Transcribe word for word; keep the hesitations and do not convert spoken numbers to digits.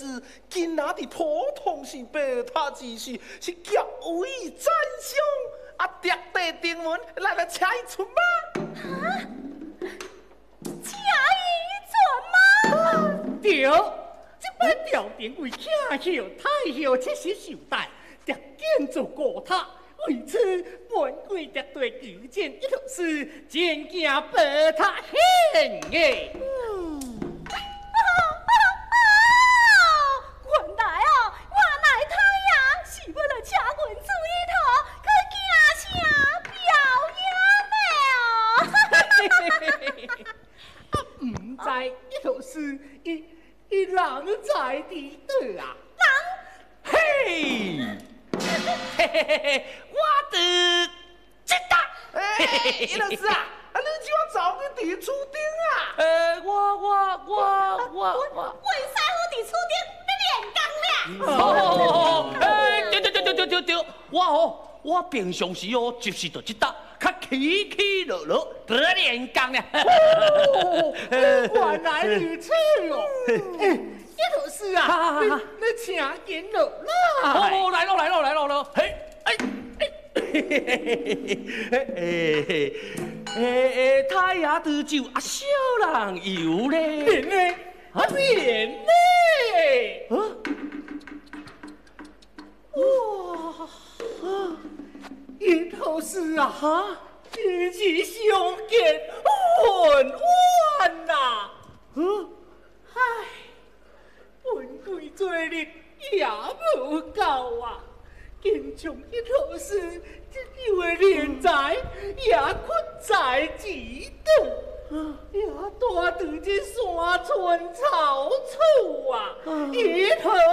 子，今仔日普通是白塔之事，是极为赞赏。啊，特地登门来来请伊出马。 啊，请伊出马？ 对，这摆朝廷为庆贺太后七十寿诞，特建筑高塔。 为此，本贵特对求见一头是前行白塔献嘅。 嗯，啊啊啊！原来哦，我乃太阳是为了请阮注意头去行声表演的哦。 啊，唔知一头是一一人在伫倒啊？ 人，嘿。 嘿嘿嘿嘿，我的知道。哎，叶老师啊，啊，你叫我早去地厝顶啊？呃，我我我我我， 为啥好地厝顶咧练功咧？哦，哎，对对对对对对对，我哦，我平常时哦，就是着这搭，较起起落落，得练功咧。 哦，原来如此哦。 一头是啊，你你请见落来。 哦，来咯来咯来咯咯，嘿，哎哎，嘿嘿嘿嘿嘿嘿嘿，太阳喝酒啊，小人游咧， 练咧，啊练咧，啊，哇，一头是啊，哈，日子相见恨晚呐，嗯，唉。 本贵做日也无够啊，竟从一头是这样的人才也困在几度，也带到这山村草厝啊，一头